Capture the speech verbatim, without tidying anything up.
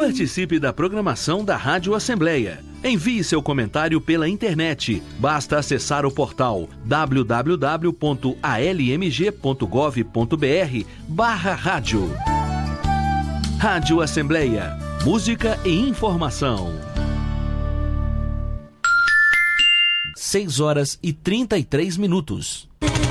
Participe da programação da Rádio Assembleia. Envie seu comentário pela internet. Basta acessar o portal w w w ponto a l m g ponto gov ponto b r barra rádio. Rádio Assembleia. Música e informação. seis horas e trinta e três minutos.